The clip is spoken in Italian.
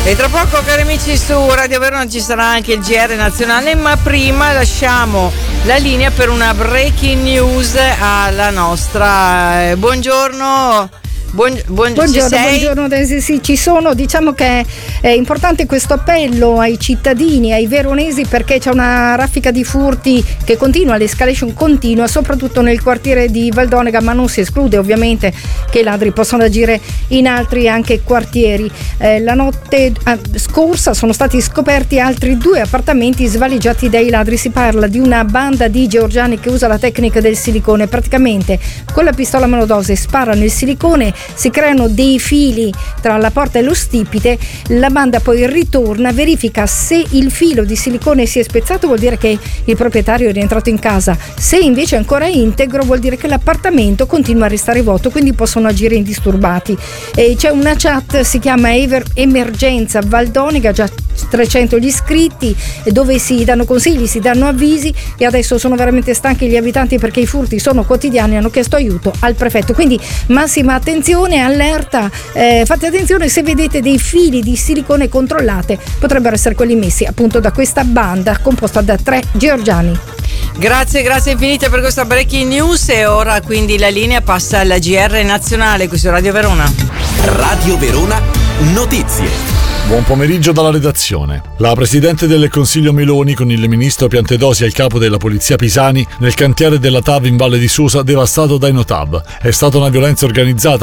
E tra poco, cari amici, su Radio Verona ci sarà anche il GR nazionale, ma prima lasciamo la linea per una breaking news alla nostra. Buongiorno. Buongiorno Desi, sì, ci sono. Diciamo che è importante questo appello ai cittadini, ai veronesi, perché c'è una raffica di furti che continua, l'escalation continua, soprattutto nel quartiere di Valdonega, ma non si esclude ovviamente che i ladri possano agire in altri anche quartieri. La notte scorsa sono stati scoperti altri 2 appartamenti svaligiati dai ladri. Si parla di una banda di georgiani che usa la tecnica del silicone. Praticamente con la pistola a monodose sparano il silicone, si creano dei fili tra la porta e lo stipite, la banda poi ritorna, verifica se il filo di silicone si è spezzato, vuol dire che il proprietario è rientrato in casa, se invece è ancora integro vuol dire che l'appartamento continua a restare vuoto, quindi possono agire indisturbati. C'è una chat, si chiama Emergenza Valdonega, già 300 gli iscritti, dove si danno consigli, si danno avvisi, e adesso sono veramente stanchi gli abitanti perché i furti sono quotidiani, hanno chiesto aiuto al prefetto, quindi massima attenzione, allerta, fate attenzione, se vedete dei fili di silicone controllate, potrebbero essere quelli messi appunto da questa banda composta da 3 georgiani. Grazie infinite per questa breaking news, e ora quindi la linea passa alla GR nazionale qui su Radio Verona. Radio Verona Notizie. Buon pomeriggio dalla redazione. La presidente del Consiglio Meloni, con il ministro Piantedosi al capo della polizia Pisani, nel cantiere della TAV in Valle di Susa devastato dai no-TAV. È stata una violenza organizzata